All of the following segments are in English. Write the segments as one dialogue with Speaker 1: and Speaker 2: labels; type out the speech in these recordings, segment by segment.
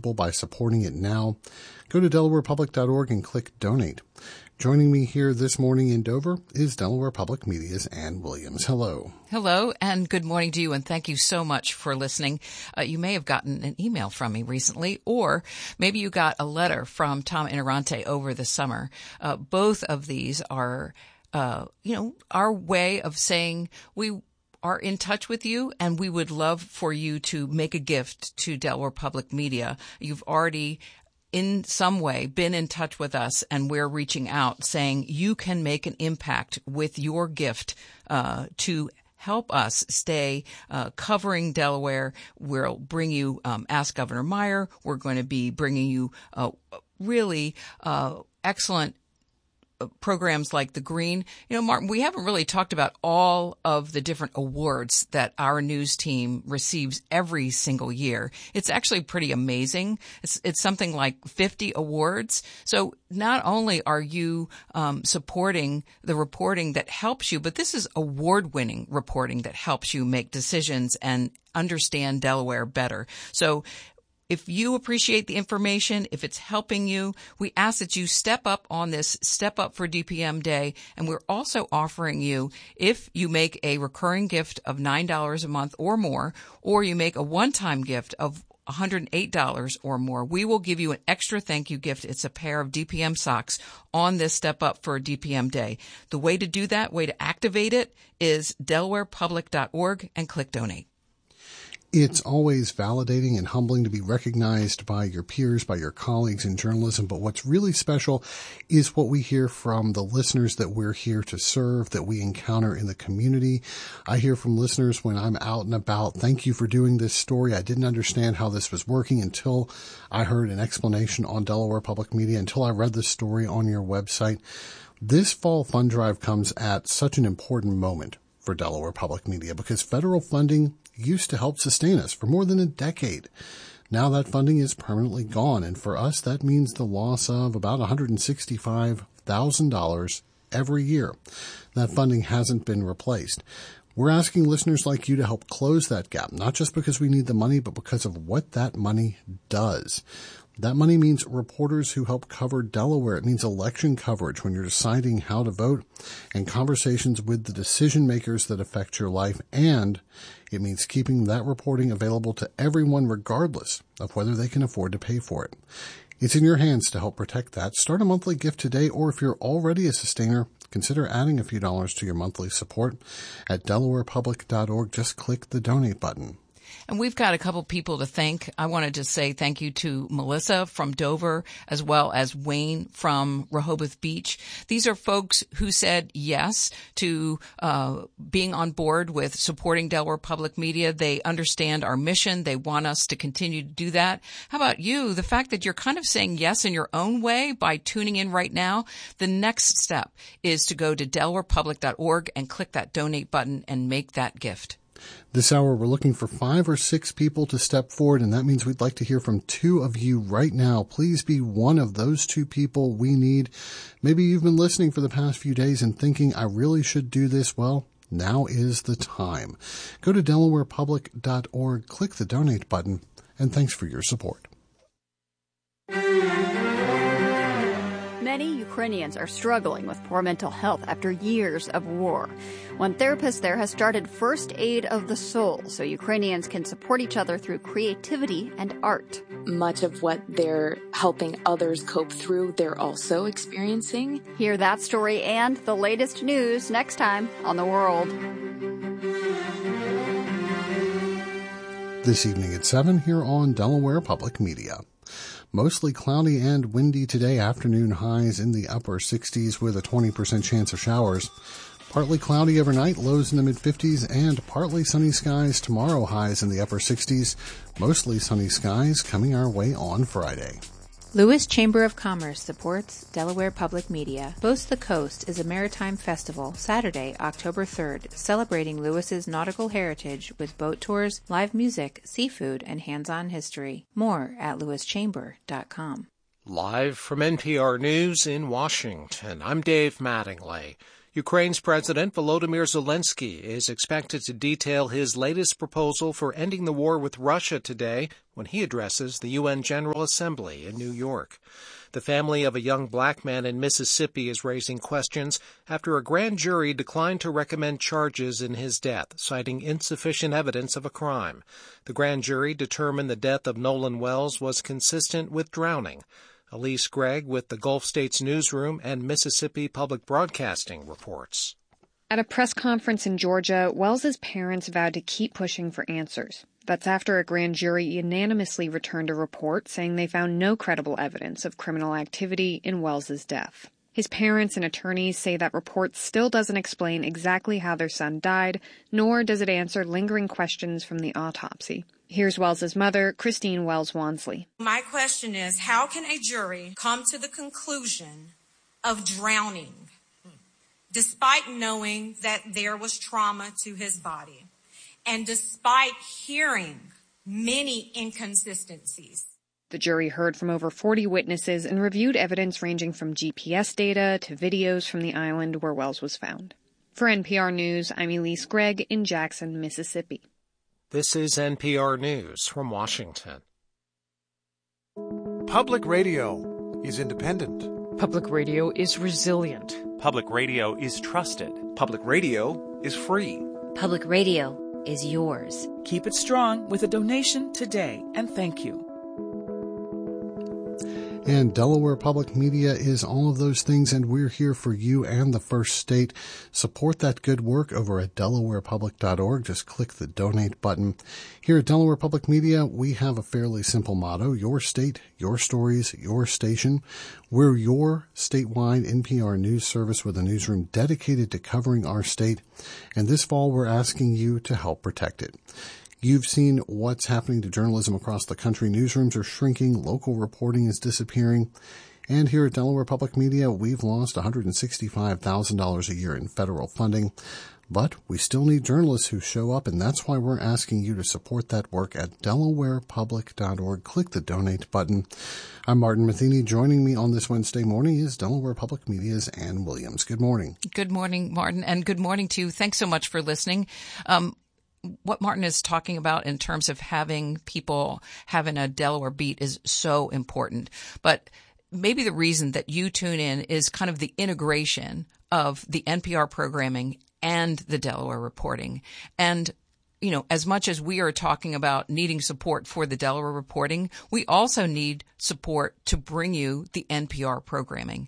Speaker 1: possible by supporting it now. Go to DelawarePublic.org and click Donate. Joining me here this morning in Dover is Delaware Public Media's Ann Williams. Hello.
Speaker 2: Hello, and good morning to you, and thank you so much for listening. You may have gotten an email from me recently, or maybe you got a letter from Tom Interante over the summer. Both of these are, our way of saying we are in touch with you, and we would love for you to make a gift to Delaware Public Media. You've already in some way been in touch with us, and we're reaching out saying you can make an impact with your gift to help us stay covering Delaware. We'll bring you Ask Governor Meyer. We're going to be bringing you really excellent programs like The Green. Martin, we haven't really talked about all of the different awards that our news team receives every single year. It's actually pretty amazing. It's something like 50 awards. So not only are you supporting the reporting that helps you, but this is award-winning reporting that helps you make decisions and understand Delaware better. So if you appreciate the information, if it's helping you, we ask that you step up on this Step Up for DPM Day. And we're also offering you, if you make a recurring gift of $9 a month or more, or you make a one-time gift of $108 or more, we will give you an extra thank you gift. It's a pair of DPM socks on this Step Up for DPM Day. The way to do that, way to activate it, is DelawarePublic.org and click Donate.
Speaker 1: It's always validating and humbling to be recognized by your peers, by your colleagues in journalism. But what's really special is what we hear from the listeners that we're here to serve, that we encounter in the community. I hear from listeners when I'm out and about, thank you for doing this story. I didn't understand how this was working until I heard an explanation on Delaware Public Media, until I read the story on your website. This fall fund drive comes at such an important moment for Delaware Public Media because federal funding used to help sustain us for more than a decade. Now that funding is permanently gone, and for us that means the loss of about $165,000 every year. That funding hasn't been replaced. We're asking listeners like you to help close that gap, not just because we need the money, but because of what that money does. That money means reporters who help cover Delaware. It means election coverage when you're deciding how to vote, and conversations with the decision makers that affect your life. And it means keeping that reporting available to everyone regardless of whether they can afford to pay for it. It's in your hands to help protect that. Start a monthly gift today, or if you're already a sustainer, consider adding a few dollars to your monthly support. At DelawarePublic.org, just click the Donate button.
Speaker 2: And we've got a couple people to thank. I wanted to say thank you to Melissa from Dover, as well as Wayne from Rehoboth Beach. These are folks who said yes to being on board with supporting Delaware Public Media. They understand our mission. They want us to continue to do that. How about you? The fact that you're kind of saying yes in your own way by tuning in right now. The next step is to go to DelawarePublic.org and click that Donate button and make that gift.
Speaker 1: This hour, we're looking for 5 or 6 people to step forward, and that means we'd like to hear from 2 of you right now. Please be one of those 2 people we need. Maybe you've been listening for the past few days and thinking, I really should do this. Well, now is the time. Go to DelawarePublic.org, click the Donate button, and thanks for your support.
Speaker 3: Many Ukrainians are struggling with poor mental health after years of war. One therapist there has started First Aid of the Soul so Ukrainians can support each other through creativity and art.
Speaker 4: Much of what they're helping others cope through, they're also experiencing.
Speaker 3: Hear that story and the latest news next time on The World.
Speaker 1: This evening at 7 here on Delaware Public Media. Mostly cloudy and windy today, afternoon highs in the upper 60s with a 20% chance of showers. Partly cloudy overnight, lows in the mid-50s, and partly sunny skies tomorrow, highs in the upper 60s. Mostly sunny skies coming our way on Friday.
Speaker 5: Lewis Chamber of Commerce supports Delaware Public Media. Boast the Coast is a maritime festival, Saturday, October 3rd, celebrating Lewis's nautical heritage with boat tours, live music, seafood, and hands-on history. More at lewischamber.com.
Speaker 6: Live from NPR News in Washington, I'm Dave Mattingly. Ukraine's President Volodymyr Zelensky is expected to detail his latest proposal for ending the war with Russia today when he addresses the UN General Assembly in New York. The family of a young black man in Mississippi is raising questions after a grand jury declined to recommend charges in his death, citing insufficient evidence of a crime. The grand jury determined the death of Nolan Wells was consistent with drowning. Elise Gregg with the Gulf States Newsroom and Mississippi Public Broadcasting reports.
Speaker 7: At a press conference in Georgia, Wells's parents vowed to keep pushing for answers. That's after a grand jury unanimously returned a report saying they found no credible evidence of criminal activity in Wells's death. His parents and attorneys say that report still doesn't explain exactly how their son died, nor does it answer lingering questions from the autopsy. Here's Wells's mother, Christine Wells Wansley.
Speaker 8: My question is, how can a jury come to the conclusion of drowning despite knowing that there was trauma to his body and despite hearing many inconsistencies?
Speaker 7: The jury heard from over 40 witnesses and reviewed evidence ranging from GPS data to videos from the island where Wells was found. For NPR News, I'm Elise Gregg in Jackson, Mississippi.
Speaker 6: This is NPR News from Washington.
Speaker 9: Public radio is independent.
Speaker 10: Public radio is resilient.
Speaker 11: Public radio is trusted.
Speaker 12: Public radio is free.
Speaker 13: Public radio is yours.
Speaker 10: Keep it strong with a donation today, and thank you.
Speaker 1: And Delaware Public Media is all of those things, and we're here for you and the First State. Support that good work over at delawarepublic.org. Just click the donate button. Here at Delaware Public Media, we have a fairly simple motto: your state, your stories, your station. We're your statewide NPR news service with a newsroom dedicated to covering our state. And this fall, we're asking you to help protect it. You've seen what's happening to journalism across the country. Newsrooms are shrinking, local reporting is disappearing, and here at Delaware Public Media, we've lost $165,000 a year in federal funding. But we still need journalists who show up, and that's why we're asking you to support that work at delawarepublic.org. Click the donate button. I'm Martin Matheny. Joining me on this Wednesday morning is Delaware Public Media's Ann Williams. Good morning.
Speaker 2: Good morning, Martin, and good morning to you. Thanks so much for listening. What Martin is talking about in terms of having people having a Delaware beat is so important. But maybe the reason that you tune in is kind of the integration of the NPR programming and the Delaware reporting. And, you know, as much as we are talking about needing support for the Delaware reporting, we also need support to bring you the NPR programming.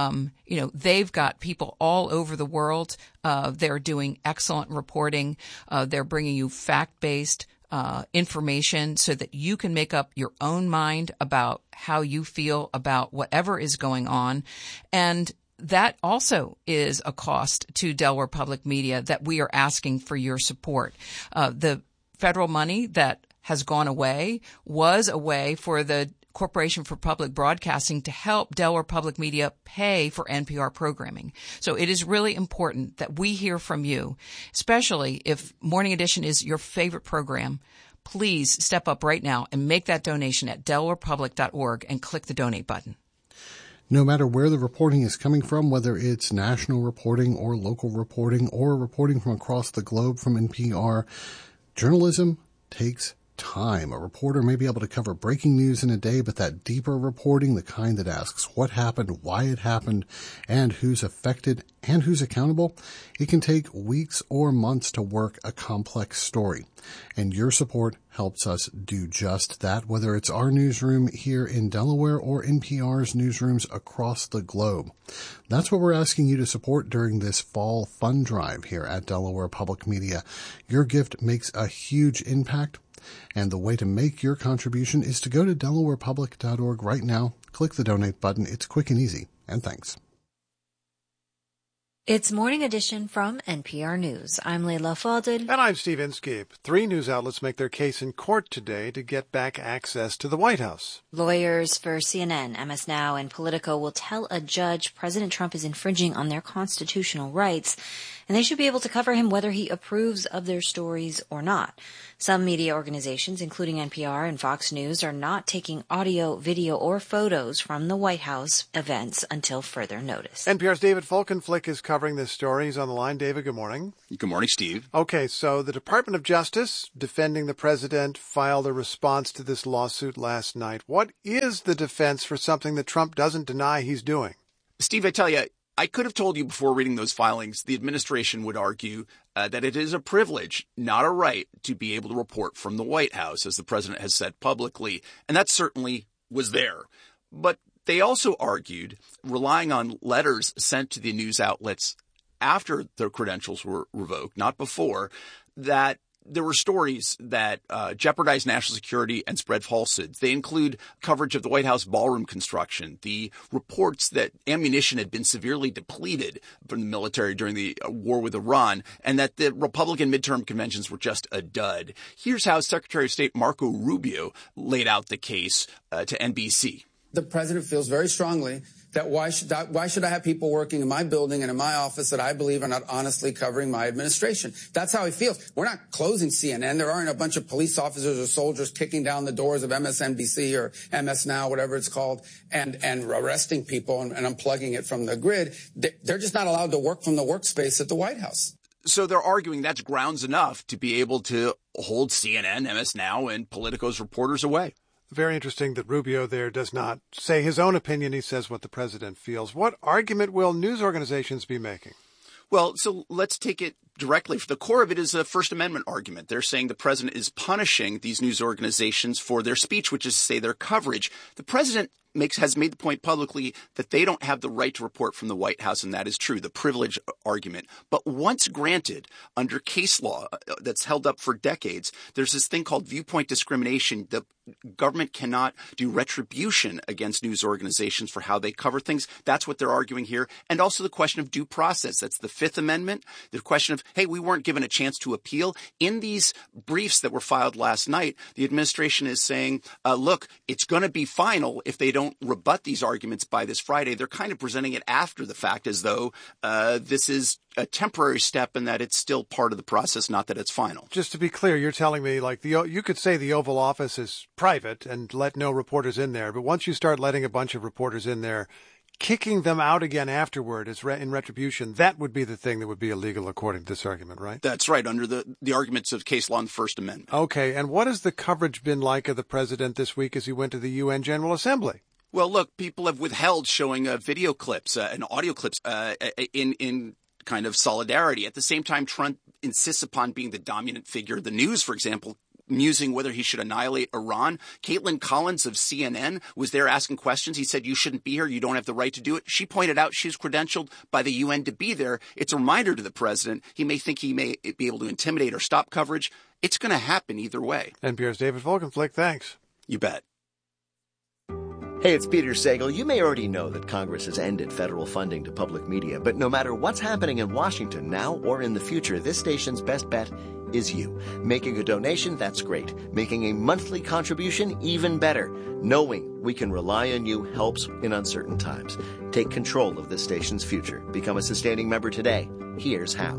Speaker 2: They've got people all over the world. They're doing excellent reporting. They're bringing you fact-based information so that you can make up your own mind about how you feel about whatever is going on. And that also is a cost to Delaware Public Media that we are asking for your support. The federal money that has gone away was a way for the Corporation for Public Broadcasting to help Delaware Public Media pay for NPR programming. So it is really important that we hear from you, especially if Morning Edition is your favorite program. Please step up right now and make that donation at delawarepublic.org and click the donate button.
Speaker 1: No matter where the reporting is coming from, whether it's national reporting or local reporting or reporting from across the globe from NPR, journalism takes time. A reporter may be able to cover breaking news in a day, but that deeper reporting, the kind that asks what happened, why it happened, and who's affected and who's accountable, it can take weeks or months to work a complex story. And your support helps us do just that, whether it's our newsroom here in Delaware or NPR's newsrooms across the globe. That's what we're asking you to support during this fall fund drive here at Delaware Public Media. Your gift makes a huge impact. And the way to make your contribution is to go to delawarepublic.org right now, click the donate button. It's quick and easy. And thanks.
Speaker 13: It's Morning Edition from NPR News. I'm Leila Fadel.
Speaker 9: And I'm Steve Inskeep. 3 news outlets make their case in court today to get back access to the White House.
Speaker 13: Lawyers for CNN, MS Now, and Politico will tell a judge President Trump is infringing on their constitutional rights. and they should be able to cover him whether he approves of their stories or not. Some media organizations, including NPR and Fox News, are not taking audio, video, or photos from the White House events until further notice.
Speaker 9: NPR's David Folkenflik is covering this story. He's on the line. David, good morning.
Speaker 14: Good morning, Steve.
Speaker 9: Okay, so the Department of Justice, defending the president, filed a response to this lawsuit last night. What is the defense for something that Trump doesn't deny he's doing?
Speaker 14: Steve, I tell you, I could have told you before reading those filings, the administration would argue that it is a privilege, not a right, to be able to report from the White House, as the president has said publicly. And that certainly was there. But they also argued, relying on letters sent to the news outlets after their credentials were revoked, not before, that there were stories that jeopardized national security and spread falsehoods. They include coverage of the White House ballroom construction, the reports that ammunition had been severely depleted from the military during the war with Iran, and that the Republican midterm conventions were just a dud. Here's how Secretary of State Marco Rubio laid out the case to NBC.
Speaker 15: The president feels very strongly that why should I have people working in my building and in my office that I believe are not honestly covering my administration? That's how he feels. We're not closing CNN. There aren't a bunch of police officers or soldiers kicking down the doors of MSNBC or MS Now, whatever it's called, and arresting people and unplugging it from the grid. They're just not allowed to work from the workspace at the White House.
Speaker 14: So they're arguing that's grounds enough to be able to hold CNN, MS Now, and Politico's reporters away.
Speaker 9: Very interesting that Rubio there does not say his own opinion. He says what the president feels. What argument will news organizations be making?
Speaker 14: Well, so let's take it directly. The core of it is a First Amendment argument. They're saying the president is punishing these news organizations for their speech, which is to say their coverage. The president has made the point publicly that they don't have the right to report from the White House, and that is true, the privilege argument. But once granted, under case law that's held up for decades, there's this thing called viewpoint discrimination. The government cannot do retribution against news organizations for how they cover things. That's what they're arguing here. And also the question of due process. That's the Fifth Amendment. The question of, hey, we weren't given a chance to appeal. In these briefs that were filed last night, the administration is saying, look, it's going to be final if they don't rebut these arguments by this Friday. They're kind of presenting it after the fact as though this is a temporary step and that it's still part of the process, not that it's final.
Speaker 9: Just to be clear, you're telling me like you could say the Oval Office is private and let no reporters in there. But once you start letting a bunch of reporters in there, kicking them out again afterward is in retribution, that would be the thing that would be illegal according to this argument, right?
Speaker 14: That's right, under the arguments of case law and the First Amendment.
Speaker 9: Okay, and what has the coverage been like of the president this week as he went to the UN General Assembly?
Speaker 14: Well, look, people have withheld showing video clips and audio clips in kind of solidarity. At the same time, Trump insists upon being the dominant figure. The news, for example, musing whether he should annihilate Iran. Caitlin Collins of CNN was there asking questions. He said, you shouldn't be here. You don't have the right to do it. She pointed out she's credentialed by the UN to be there. It's a reminder to the president. He may think he may be able to intimidate or stop coverage. It's going to happen either way.
Speaker 9: NPR's David Folkenflik, thanks.
Speaker 14: You bet.
Speaker 16: Hey, it's Peter Sagal. You may already know that Congress has ended federal funding to public media, but no matter what's happening in Washington now or in the future, this station's best bet is you. Making a donation, that's great. Making a monthly contribution, even better. Knowing we can rely on you helps in uncertain times. Take control of this station's future. Become a sustaining member today. Here's how.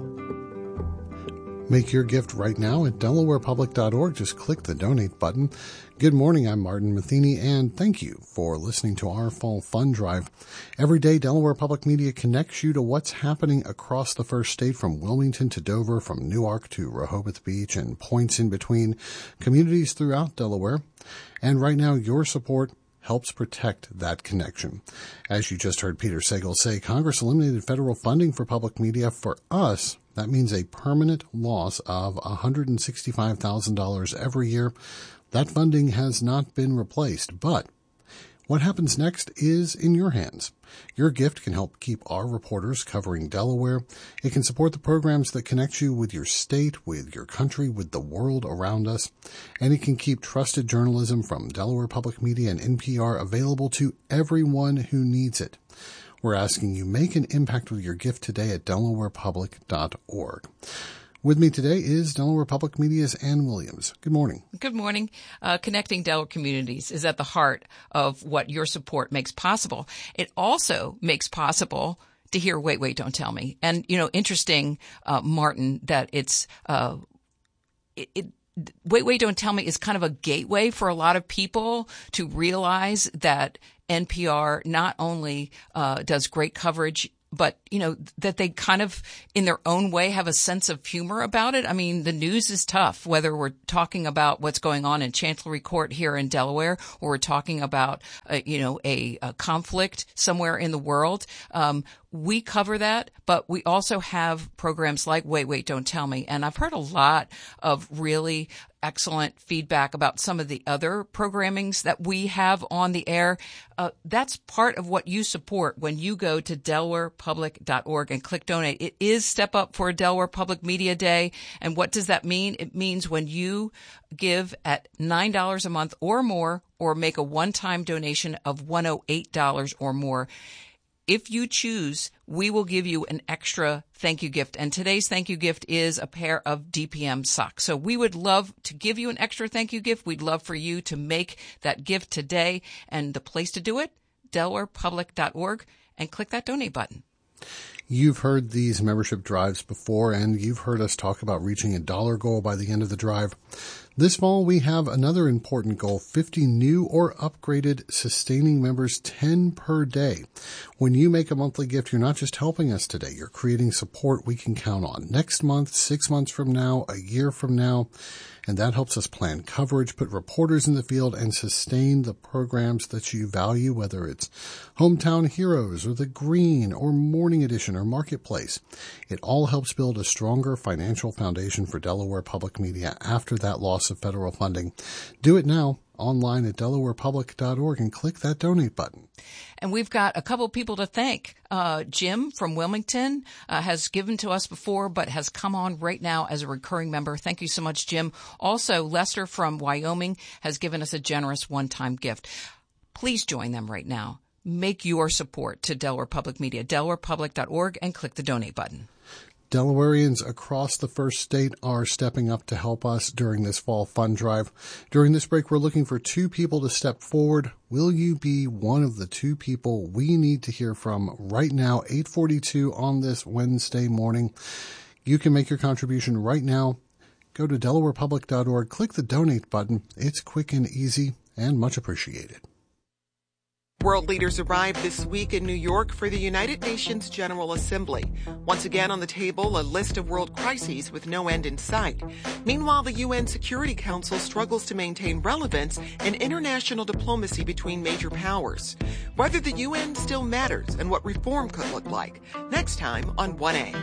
Speaker 1: Make your gift right now at DelawarePublic.org. Just click the donate button. Good morning, I'm Martin Matheny, and thank you for listening to our Fall Fund Drive. Every day, Delaware Public Media connects you to what's happening across the first state, from Wilmington to Dover, from Newark to Rehoboth Beach, and points in between, communities throughout Delaware. And right now, your support helps protect that connection. As you just heard Peter Sagal say, Congress eliminated federal funding for public media. For us, that means a permanent loss of $165,000 every year. That funding has not been replaced, but what happens next is in your hands. Your gift can help keep our reporters covering Delaware. It can support the programs that connect you with your state, with your country, with the world around us. And it can keep trusted journalism from Delaware Public Media and NPR available to everyone who needs it. We're asking you make an impact with your gift today at DelawarePublic.org. With me today is Delaware Public Media's Ann Williams. Good morning.
Speaker 2: Good morning. Connecting Delaware communities is at the heart of what your support makes possible. It also makes possible to hear Wait, Don't Tell Me. And, interesting, Martin, that it's Wait, Don't Tell Me is kind of a gateway for a lot of people to realize that NPR not only does great coverage, but, that they kind of, in their own way, have a sense of humor about it. I mean, the news is tough, whether we're talking about what's going on in Chancellery Court here in Delaware, or we're talking about, a conflict somewhere in the world. We cover that, but we also have programs like Wait, Don't Tell Me. And I've heard a lot of really excellent feedback about some of the other programmings that we have on the air. That's part of what you support when you go to DelawarePublic.org and click donate. It is Step Up for Delaware Public Media Day. And what does that mean? It means when you give at $9 a month or more, or make a one-time donation of $108 or more, if you choose, we will give you an extra thank you gift. And today's thank you gift is a pair of DPM socks. So we would love to give you an extra thank you gift. We'd love for you to make that gift today. And the place to do it, DelawarePublic.org, and click that donate button.
Speaker 1: You've heard these membership drives before, and you've heard us talk about reaching a $1 goal by the end of the drive. This fall, we have another important goal: 50 new or upgraded sustaining members, 10 per day. When you make a monthly gift, you're not just helping us today, you're creating support we can count on next month, 6 months from now, a year from now. And that helps us plan coverage, put reporters in the field, and sustain the programs that you value, whether it's Hometown Heroes or The Green or Morning Edition or Marketplace. It all helps build a stronger financial foundation for Delaware Public Media after that loss of federal funding. Do it now online at DelawarePublic.org and click that donate button.
Speaker 2: And we've got a couple of people to thank. Jim from Wilmington has given to us before, but has come on right now as a recurring member. Thank you so much, Jim. Also, Lester from Wyoming has given us a generous one-time gift. Please join them right now. Make your support to Delaware Public Media, DelawarePublic.org, and click the donate button.
Speaker 1: Delawareans across the first state are stepping up to help us during this fall fund drive. During this break, we're looking for 2 people to step forward. Will you be one of the 2 people we need to hear from right now, 8:42 on this Wednesday morning? You can make your contribution right now. Go to DelawarePublic.org, click the donate button. It's quick and easy and much appreciated.
Speaker 17: World leaders arrived this week in New York for the United Nations General Assembly. Once again on the table, a list of world crises with no end in sight. Meanwhile, the UN Security Council struggles to maintain relevance in international diplomacy between major powers. Whether the UN still matters and what reform could look like. Next time on 1A.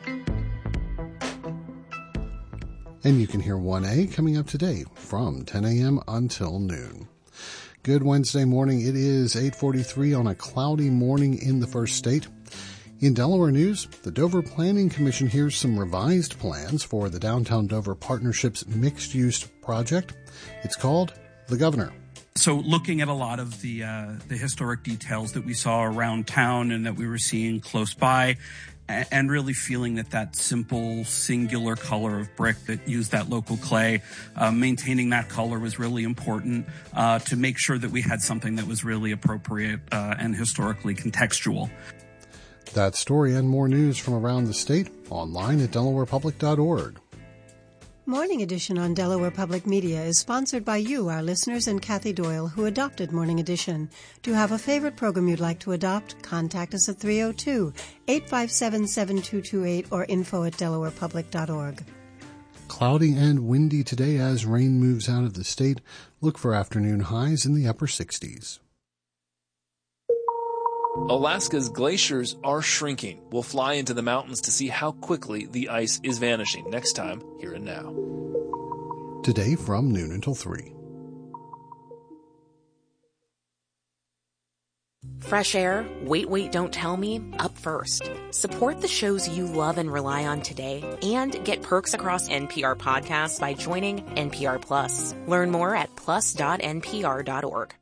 Speaker 1: And you can hear 1A coming up today from 10 a.m. until noon. Good Wednesday morning. It is 8:43 on a cloudy morning in the first state. In Delaware news, the Dover Planning Commission hears some revised plans for the Downtown Dover Partnership's mixed-use project. It's called The Governor.
Speaker 18: So looking at a lot of the historic details that we saw around town and that we were seeing close by, and really feeling that simple singular color of brick that used that local clay, maintaining that color was really important to make sure that we had something that was really appropriate and historically contextual.
Speaker 1: That story and more news from around the state online at DelawarePublic.org.
Speaker 19: Morning Edition on Delaware Public Media is sponsored by you, our listeners, and Kathy Doyle, who adopted Morning Edition. Do you have a favorite program you'd like to adopt? Contact us at 302-857-7228 or info@DelawarePublic.org.
Speaker 1: Cloudy and windy today as rain moves out of the state. Look for afternoon highs in the upper 60s.
Speaker 20: Alaska's glaciers are shrinking. We'll fly into the mountains to see how quickly the ice is vanishing. Next time, Here and Now.
Speaker 1: Today from noon until 3.
Speaker 21: Fresh air, Wait, Don't Tell Me, up first. Support the shows you love and rely on today and get perks across NPR podcasts by joining NPR Plus. Learn more at plus.npr.org.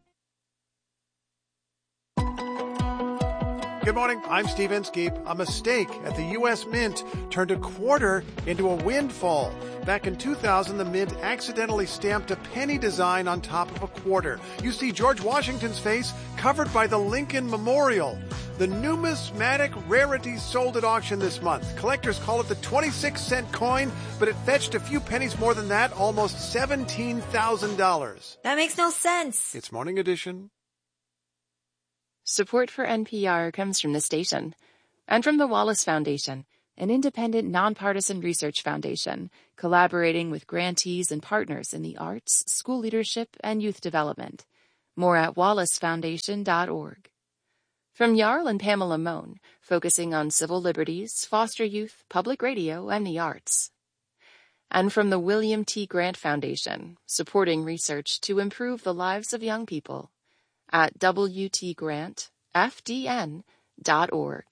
Speaker 9: Good morning, I'm Steve Inskeep. A mistake at the U.S. Mint turned a quarter into a windfall. Back in 2000, the Mint accidentally stamped a penny design on top of a quarter. You see George Washington's face covered by the Lincoln Memorial. The The numismatic rarity sold at auction this month. Collectors call it the 26-cent coin, but it fetched a few pennies more than that, almost $17,000.
Speaker 13: That makes no sense.
Speaker 9: It's Morning Edition.
Speaker 4: Support for NPR comes from the station and from the Wallace Foundation, an independent, nonpartisan research foundation collaborating with grantees and partners in the arts, school leadership, and youth development. More at wallacefoundation.org. From Jarl and Pamela Mohn, focusing on civil liberties, foster youth, public radio, and the arts. And from the William T. Grant Foundation, supporting research to improve the lives of young people at wtgrantfdn.org.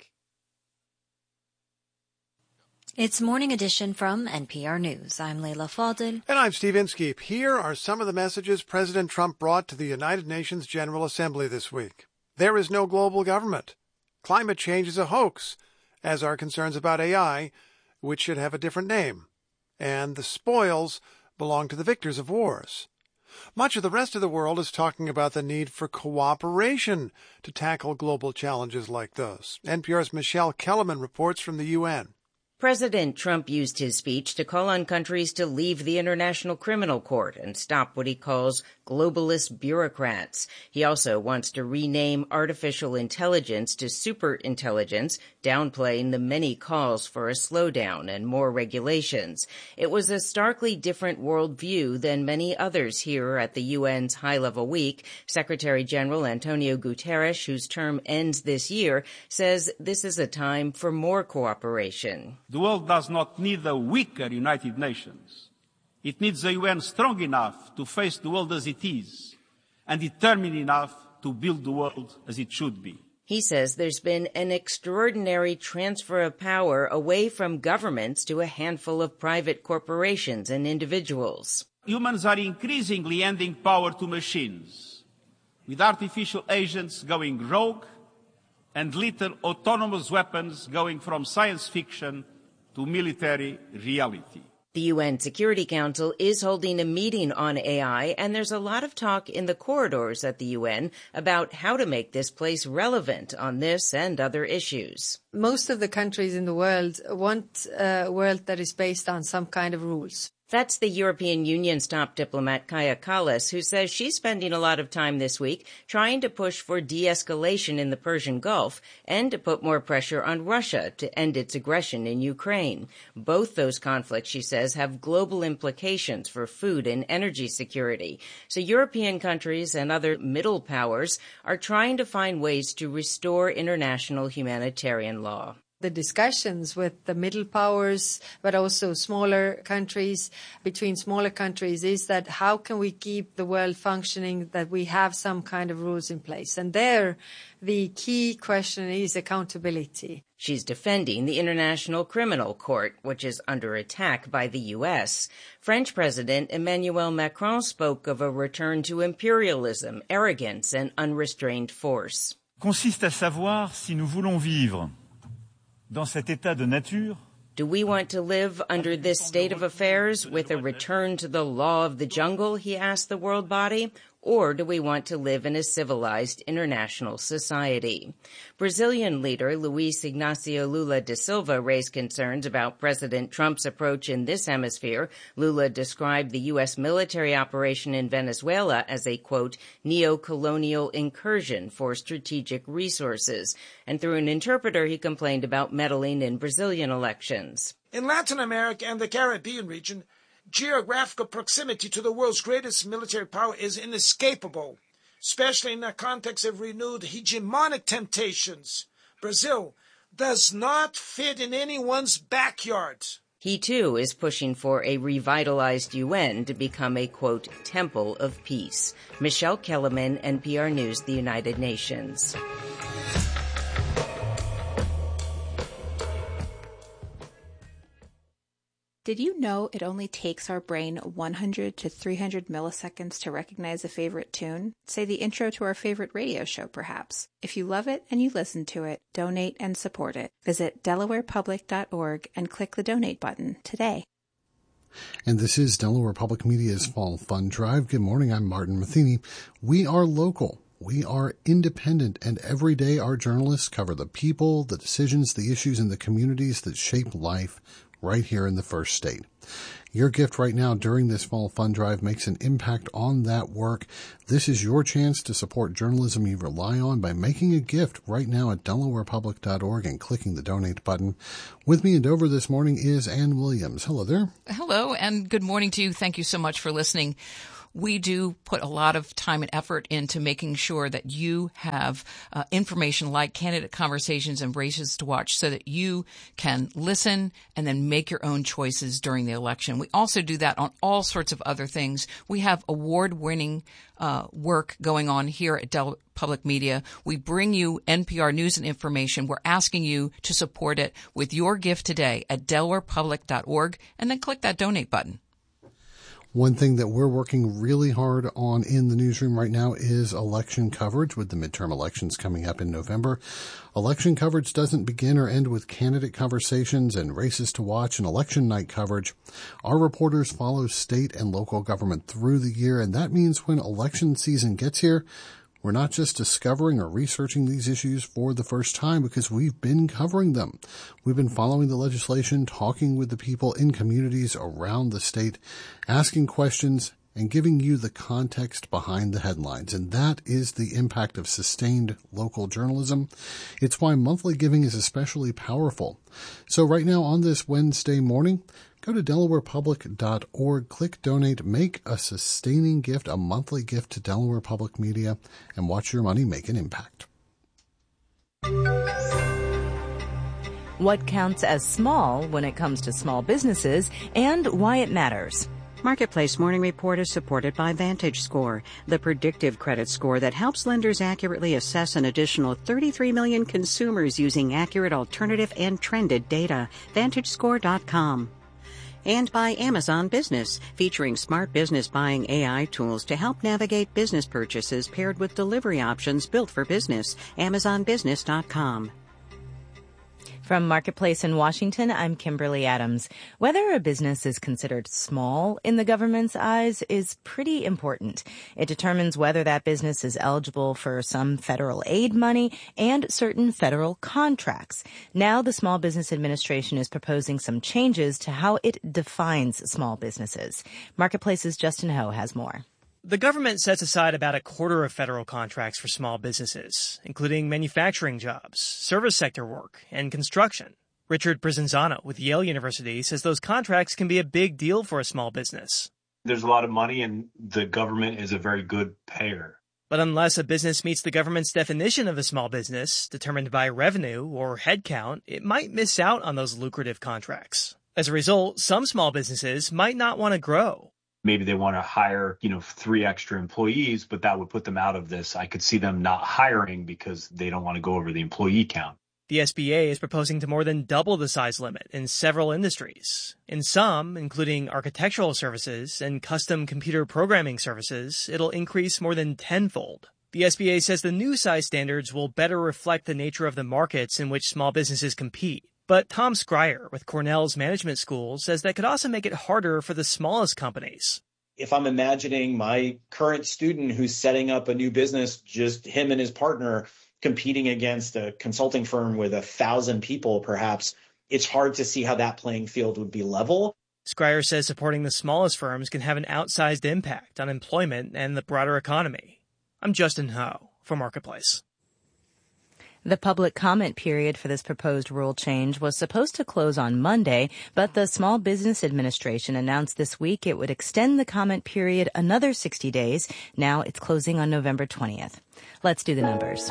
Speaker 13: It's Morning Edition from NPR News. I'm Leila Fadel.
Speaker 9: And I'm Steve Inskeep. Here are some of the messages President Trump brought to the United Nations General Assembly this week. There is no global government. Climate change is a hoax, as are concerns about AI, which should have a different name. And the spoils belong to the victors of wars. Much of the rest of the world is talking about the need for cooperation to tackle global challenges like those. NPR's Michelle Kellerman reports from the UN.
Speaker 22: President Trump used his speech to call on countries to leave the International Criminal Court and stop what he calls globalist bureaucrats. He also wants to rename artificial intelligence to superintelligence, downplaying the many calls for a slowdown and more regulations. It was a starkly different worldview than many others here at the UN's high-level week. Secretary General Antonio Guterres, whose term ends this year, says this is a time for more cooperation.
Speaker 23: The world does not need a weaker United Nations. It needs a UN strong enough to face the world as it is and determined enough to build the world as it should be.
Speaker 22: He says there's been an extraordinary transfer of power away from governments to a handful of private corporations and individuals.
Speaker 23: Humans are increasingly handing power to machines, with artificial agents going rogue and little autonomous weapons going from science fiction to military reality.
Speaker 22: The UN Security Council is holding a meeting on AI, and there's a lot of talk in the corridors at the UN about how to make this place relevant on this and other issues.
Speaker 24: Most of the countries in the world want a world that is based on some kind of rules.
Speaker 22: That's the European Union's top diplomat, Kaja Kallas, who says she's spending a lot of time this week trying to push for de-escalation in the Persian Gulf and to put more pressure on Russia to end its aggression in Ukraine. Both those conflicts, she says, have global implications for food and energy security. So European countries and other middle powers are trying to find ways to restore international humanitarian law.
Speaker 24: The discussions with the middle powers, but also smaller countries, between smaller countries, is that how can we keep the world functioning, that we have some kind of rules in place. And there, the key question is accountability.
Speaker 22: She's defending the International Criminal Court, which is under attack by the U.S. French President Emmanuel Macron spoke of a return to imperialism, arrogance, and unrestrained force.
Speaker 25: Consiste à savoir si nous voulons vivre dans cet état de nature.
Speaker 22: Do we want to live under this state of affairs with a return to the law of the jungle, he asked the world body, or do we want to live in a civilized international society? Brazilian leader Luiz Inácio Lula da Silva raised concerns about President Trump's approach in this hemisphere. Lula described the U.S. military operation in Venezuela as a, quote, neo-colonial incursion for strategic resources. And through an interpreter, he complained about meddling in Brazilian elections.
Speaker 26: In Latin America and the Caribbean region, geographical proximity to the world's greatest military power is inescapable, especially in the context of renewed hegemonic temptations. Brazil does not fit in anyone's backyard.
Speaker 22: He, too, is pushing for a revitalized UN to become a, quote, temple of peace. Michelle Kellerman, NPR News, the United Nations.
Speaker 5: Did you know it only takes our brain 100 to 300 milliseconds to recognize a favorite tune? Say the intro to our favorite radio show, perhaps. If you love it and you listen to it, donate and support it. Visit DelawarePublic.org and click the donate button today.
Speaker 1: And this is Delaware Public Media's Fall Fund Drive. Good morning, I'm Martin Matheny. We are local. We are independent, and every day our journalists cover the people, the decisions, the issues, and the communities that shape life right here in the First State. Your gift right now during this fall fund drive makes an impact on that work. This is your chance to support journalism you rely on by making a gift right now at DelawarePublic.org and clicking the donate button. With me in Dover this morning is Ann Williams. Hello there.
Speaker 2: Hello, and good morning to you. Thank you so much for listening. We do put a lot of time and effort into making sure that you have information like candidate conversations and races to watch so that you can listen and then make your own choices during the election. We also do that on all sorts of other things. We have award-winning work going on here at Delaware Public Media. We bring you NPR news and information. We're asking you to support it with your gift today at DelawarePublic.org and then click that donate button.
Speaker 1: One thing that we're working really hard on in the newsroom right now is election coverage with the midterm elections coming up in November. Election coverage doesn't begin or end with candidate conversations and races to watch and election night coverage. Our reporters follow state and local government through the year, and that means when election season gets here, we're not just discovering or researching these issues for the first time because we've been covering them. We've been following the legislation, talking with the people in communities around the state, asking questions, and giving you the context behind the headlines. And that is the impact of sustained local journalism. It's why monthly giving is especially powerful. So right now on this Wednesday morning, go to DelawarePublic.org, click donate, make a sustaining gift, a monthly gift to Delaware Public Media, and watch your money make an impact.
Speaker 3: What counts as small when it comes to small businesses and why it matters.
Speaker 6: Marketplace Morning Report is supported by VantageScore, the predictive credit score that helps lenders accurately assess an additional 33 million consumers using accurate alternative and trended data. VantageScore.com. And by Amazon Business, featuring smart business buying AI tools to help navigate business purchases paired with delivery options built for business. AmazonBusiness.com.
Speaker 3: From Marketplace in Washington, I'm Kimberly Adams. Whether a business is considered small in the government's eyes is pretty important. It determines whether that business is eligible for some federal aid money and certain federal contracts. Now the Small Business Administration is proposing some changes to how it defines small businesses. Marketplace's Justin Ho has more.
Speaker 7: The government sets aside about a quarter of federal contracts for small businesses, including manufacturing jobs, service sector work, and construction. Richard Prizanzano with Yale University says those contracts can be a big deal for a small business.
Speaker 8: There's a lot of money, and the government is a very good payer.
Speaker 7: But unless a business meets the government's definition of a small business, determined by revenue or headcount, it might miss out on those lucrative contracts. As a result, some small businesses might not want to grow.
Speaker 8: Maybe they want to hire, 3 extra employees, but that would put them out of this. I could see them not hiring because they don't want to go over the employee count.
Speaker 7: The SBA is proposing to more than double the size limit in several industries. In some, including architectural services and custom computer programming services, it'll increase more than tenfold. The SBA says the new size standards will better reflect the nature of the markets in which small businesses compete. But Tom Schreier with Cornell's Management School says that could also make it harder for the smallest companies.
Speaker 11: If I'm imagining my current student who's setting up a new business, just him and his partner competing against a consulting firm with 1,000 people, perhaps, it's hard to see how that playing field would be level.
Speaker 7: Schreier says supporting the smallest firms can have an outsized impact on employment and the broader economy. I'm Justin Ho for Marketplace.
Speaker 3: The public comment period for this proposed rule change was supposed to close on Monday, but the Small Business Administration announced this week it would extend the comment period another 60 days. Now it's closing on November 20th. Let's do the numbers.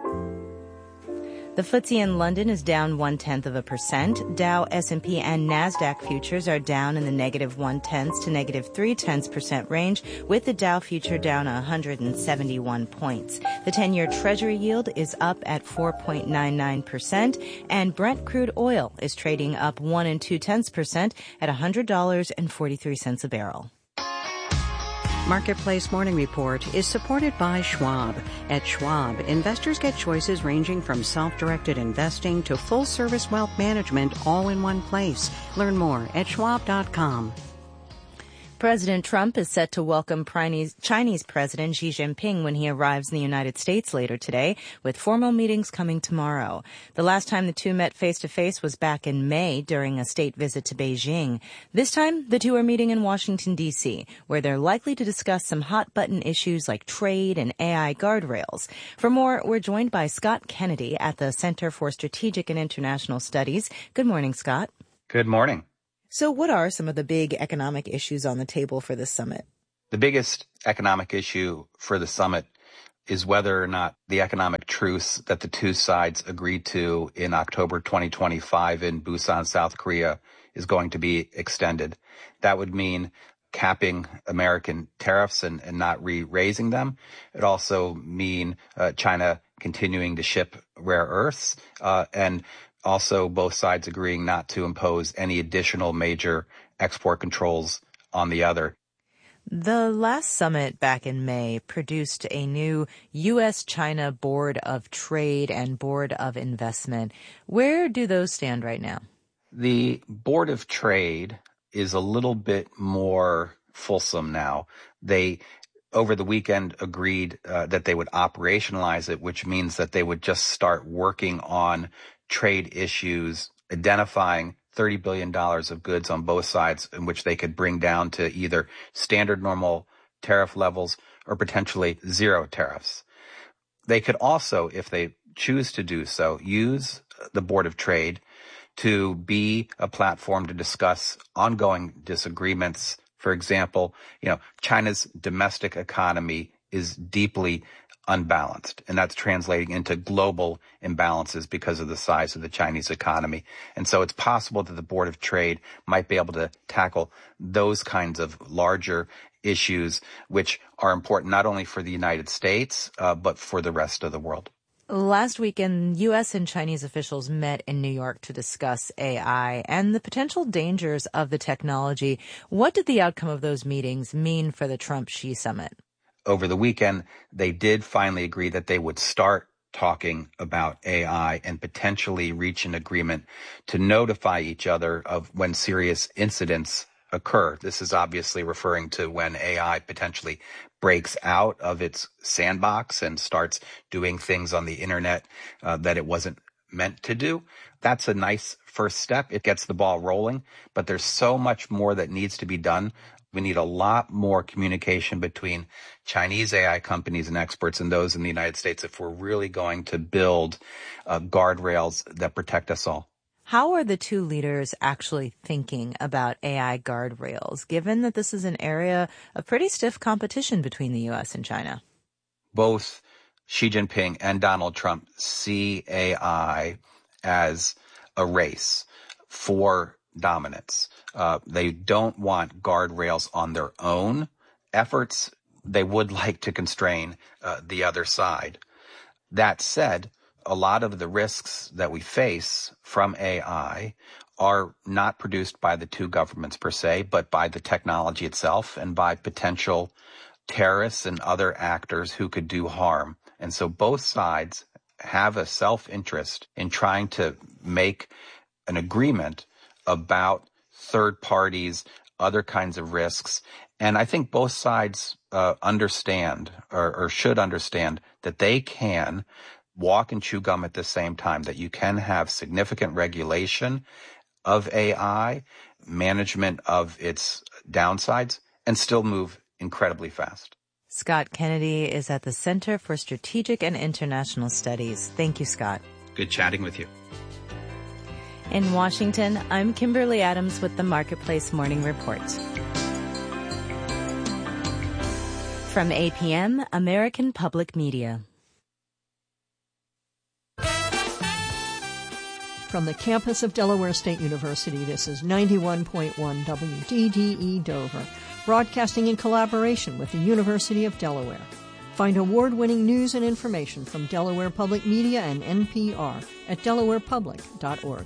Speaker 3: The FTSE in London is down 0.1%. Dow, S&P, and NASDAQ futures are down in the -0.1% to -0.3% range, with the Dow future down 171 points. The 10-year Treasury yield is up at 4.99%, and Brent crude oil is trading up 1 2/10% at $100.43 a barrel.
Speaker 6: Marketplace Morning Report is supported by Schwab. At Schwab, investors get choices ranging from self-directed investing to full-service wealth management all in one place. Learn more at schwab.com.
Speaker 3: President Trump is set to welcome Chinese President Xi Jinping when he arrives in the United States later today, with formal meetings coming tomorrow. The last time the two met face-to-face was back in May during a state visit to Beijing. This time, the two are meeting in Washington, D.C., where they're likely to discuss some hot-button issues like trade and AI guardrails. For more, we're joined by Scott Kennedy at the Center for Strategic and International Studies. Good morning, Scott.
Speaker 10: Good morning.
Speaker 3: So what are some of the big economic issues on the table for this summit?
Speaker 10: The biggest economic issue for the summit is whether or not the economic truce that the two sides agreed to in October 2025 in Busan, South Korea, is going to be extended. That would mean capping American tariffs and not re-raising them. It also mean China continuing to ship rare earths and also both sides agreeing not to impose any additional major export controls on the other.
Speaker 3: The last summit back in May produced a new U.S.-China Board of Trade and Board of Investment. Where do those stand right now?
Speaker 10: The Board of Trade is a little bit more fulsome now. They, over the weekend, agreed that they would operationalize it, which means that they would just start working on trade issues, identifying $30 billion of goods on both sides in which they could bring down to either standard normal tariff levels or potentially zero tariffs. They could also, if they choose to do so, use the Board of Trade to be a platform to discuss ongoing disagreements. For example, China's domestic economy is deeply unbalanced, and that's translating into global imbalances because of the size of the Chinese economy. And so it's possible that the Board of Trade might be able to tackle those kinds of larger issues, which are important not only for the United States, but for the rest of the world.
Speaker 3: Last weekend, U.S. and Chinese officials met in New York to discuss AI and the potential dangers of the technology. What did the outcome of those meetings mean for the Trump-Xi summit?
Speaker 10: Over the weekend, they did finally agree that they would start talking about AI and potentially reach an agreement to notify each other of when serious incidents occur. This is obviously referring to when AI potentially breaks out of its sandbox and starts doing things on the internet that it wasn't meant to do. That's a nice first step. It gets the ball rolling, but there's so much more that needs to be done. We need a lot more communication between Chinese AI companies and experts and those in the United States if we're really going to build guardrails that protect us all.
Speaker 3: How are the two leaders actually thinking about AI guardrails, given that this is an area of pretty stiff competition between the U.S. and China?
Speaker 10: Both Xi Jinping and Donald Trump see AI as a race for dominance. They don't want guardrails on their own efforts. They would like to constrain the other side. That said, a lot of the risks that we face from AI are not produced by the two governments per se, but by the technology itself and by potential terrorists and other actors who could do harm. And so both sides have a self-interest in trying to make an agreement about third parties, other kinds of risks. And I think both sides understand or should understand that they can walk and chew gum at the same time, that you can have significant regulation of AI, management of its downsides, and still move incredibly fast.
Speaker 3: Scott Kennedy is at the Center for Strategic and International Studies. Thank you, Scott.
Speaker 10: Good chatting with you.
Speaker 3: In Washington, I'm Kimberly Adams with the Marketplace Morning Report. From APM, American Public Media.
Speaker 12: From the campus of Delaware State University, this is 91.1 WDDE Dover, broadcasting in collaboration with the University of Delaware. Find award-winning news and information from Delaware Public Media and NPR at delawarepublic.org.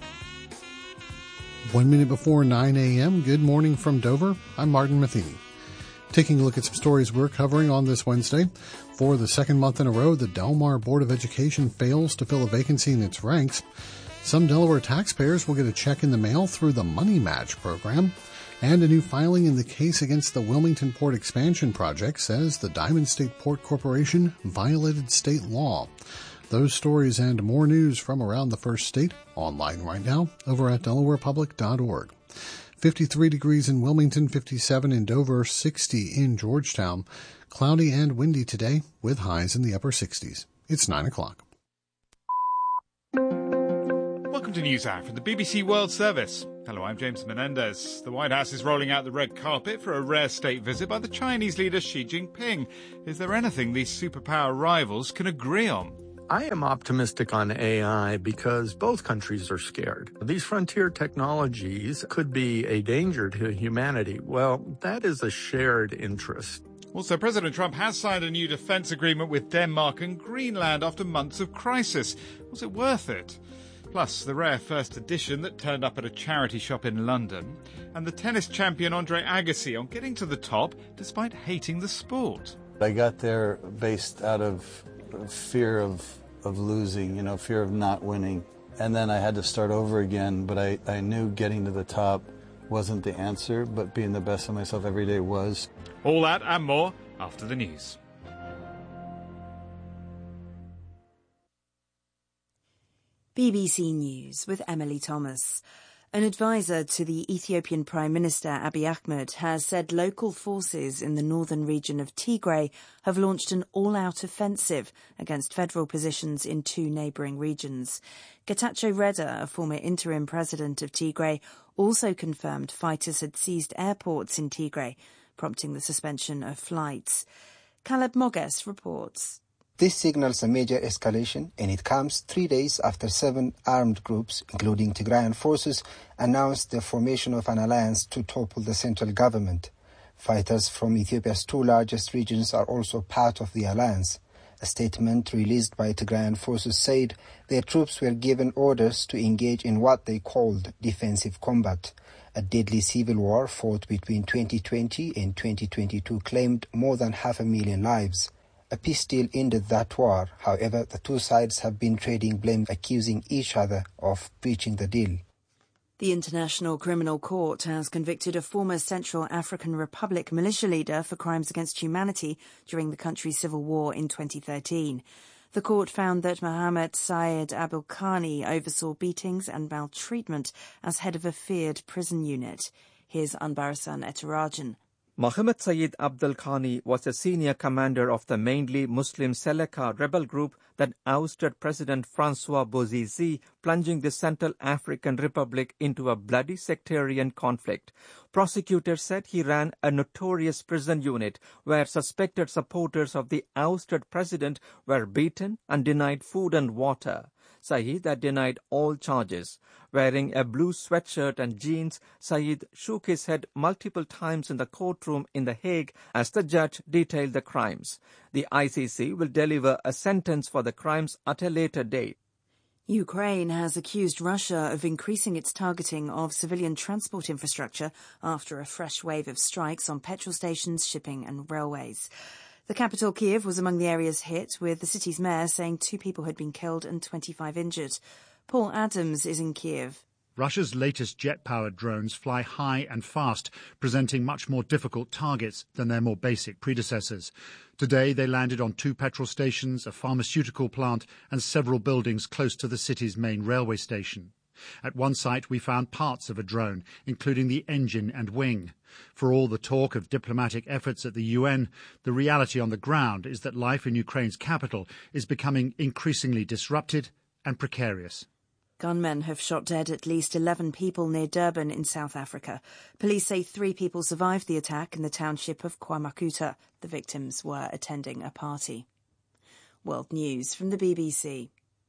Speaker 1: 1 minute before 9 a.m., good morning from Dover. I'm Martin Matheny. Taking a look at some stories we're covering on this Wednesday. For the second month in a row, the Del Mar Board of Education fails to fill a vacancy in its ranks. Some Delaware taxpayers will get a check in the mail through the Money Match program. And a new filing in the case against the Wilmington Port expansion project says the Diamond State Port Corporation violated state law. Those stories and more news from around the First State online right now over at DelawarePublic.org. 53 degrees in Wilmington, 57 in Dover, 60 in Georgetown. Cloudy and windy today with highs in the upper 60s. It's 9 o'clock.
Speaker 25: Welcome to NewsHour from the BBC World Service. Hello, I'm James Menendez. The White House is rolling out the red carpet for a rare state visit by the Chinese leader Xi Jinping. Is there anything these superpower rivals can agree on?
Speaker 14: I am optimistic on AI because both countries are scared. These frontier technologies could be a danger to humanity. Well, that is a shared interest.
Speaker 25: Also, President Trump has signed a new defense agreement with Denmark and Greenland after months of crisis. Was it worth it? Plus, the rare first edition that turned up at a charity shop in London, and the tennis champion Andre Agassi on getting to the top despite hating the sport.
Speaker 15: I got there based out of fear of losing, fear of not winning. And then I had to start over again, but I knew getting to the top wasn't the answer, but being the best of myself every day was.
Speaker 25: All that and more after the news.
Speaker 16: BBC News with Emily Thomas. An advisor to the Ethiopian Prime Minister Abiy Ahmed has said local forces in the northern region of Tigray have launched an all-out offensive against federal positions in two neighbouring regions. Getachew Reda, a former interim president of Tigray, also confirmed fighters had seized airports in Tigray, prompting the suspension of flights. Caleb Moges reports.
Speaker 17: This signals a major escalation, and it comes 3 days after 7 armed groups, including Tigrayan forces, announced the formation of an alliance to topple the central government. Fighters from Ethiopia's two largest regions are also part of the alliance. A statement released by Tigrayan forces said their troops were given orders to engage in what they called defensive combat. A deadly civil war fought between 2020 and 2022 claimed more than 500,000 lives. A peace deal ended that war. However, the two sides have been trading blame, accusing each other of breaching the deal.
Speaker 16: The International Criminal Court has convicted a former Central African Republic militia leader for crimes against humanity during the country's civil war in 2013. The court found that Mohamed Syed Abdulkhani oversaw beatings and maltreatment as head of a feared prison unit. Here's Anbarasan Etarajan.
Speaker 18: Mohamed Syed Abdulkhani was a senior commander of the mainly Muslim Seleka rebel group that ousted President Francois Bozizé, plunging the Central African Republic into a bloody sectarian conflict. Prosecutors said he ran a notorious prison unit where suspected supporters of the ousted president were beaten and denied food and water. Saeed had denied all charges. Wearing a blue sweatshirt and jeans, Saeed shook his head multiple times in the courtroom in The Hague as the judge detailed the crimes. The ICC will deliver a sentence for the crimes at a later date.
Speaker 16: Ukraine has accused Russia of increasing its targeting of civilian transport infrastructure after a fresh wave of strikes on petrol stations, shipping and railways. The capital, Kiev, was among the areas hit, with the city's mayor saying 2 people had been killed and 25 injured. Paul Adams is in Kiev.
Speaker 19: Russia's latest jet-powered drones fly high and fast, presenting much more difficult targets than their more basic predecessors. Today they landed on 2 petrol stations, a pharmaceutical plant and several buildings close to the city's main railway station. At one site we found parts of a drone, including the engine and wing. For all the talk of diplomatic efforts at the UN, the reality on the ground is that life in Ukraine's capital is becoming increasingly disrupted and precarious.
Speaker 16: Gunmen have shot dead at least 11 people near Durban in South Africa. Police say 3 people survived the attack in the township of KwaMakuta. The victims were attending a party. World News from the BBC.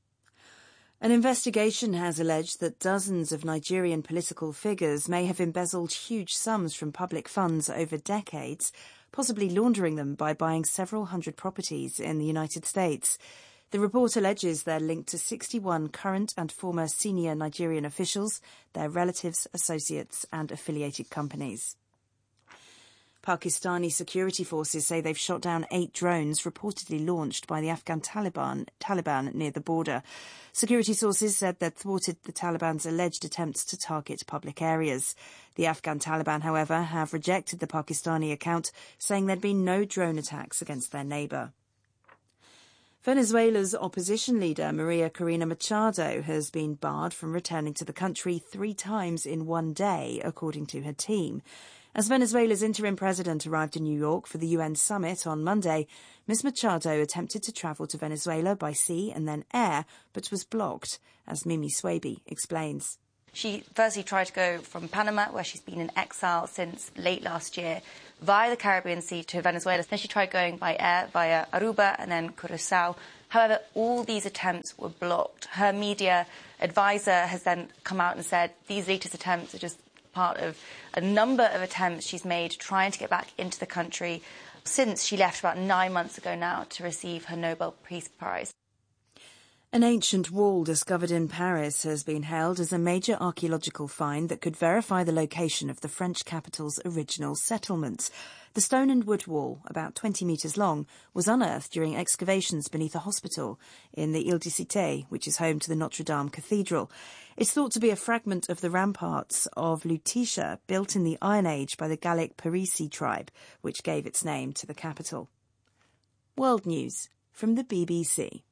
Speaker 16: An investigation has alleged that dozens of Nigerian political figures may have embezzled huge sums from public funds over decades, possibly laundering them by buying several hundred properties in the United States. The report alleges they're linked to 61 current and former senior Nigerian officials, their relatives, associates and affiliated companies. Pakistani security forces say they've shot down 8 drones reportedly launched by the Afghan Taliban near the border. Security sources said they'd thwarted the Taliban's alleged attempts to target public areas. The Afghan Taliban, however, have rejected the Pakistani account, saying there'd been no drone attacks against their neighbour. Venezuela's opposition leader, Maria Corina Machado, has been barred from returning to the country 3 times in one day, according to her team. As Venezuela's interim president arrived in New York for the UN summit on Monday, Ms. Machado attempted to travel to Venezuela by sea and then air, but was blocked, as Mimi Swaby explains.
Speaker 4: She firstly tried to go from Panama, where she's been in exile since late last year, via the Caribbean Sea to Venezuela. Then she tried going by air via Aruba and then Curaçao. However, all these attempts were blocked. Her media advisor has then come out and said these latest attempts are just part of a number of attempts she's made trying to get back into the country since she left about 9 months ago now to receive her Nobel Peace Prize.
Speaker 16: An ancient wall discovered in Paris has been hailed as a major archaeological find that could verify the location of the French capital's original settlement. The stone and wood wall, about 20 metres long, was unearthed during excavations beneath a hospital in the Ile-de-Cité, which is home to the Notre Dame Cathedral. It's thought to be a fragment of the ramparts of Lutetia, built in the Iron Age by the Gallic Parisi tribe, which gave its name to the capital. World News from the BBC.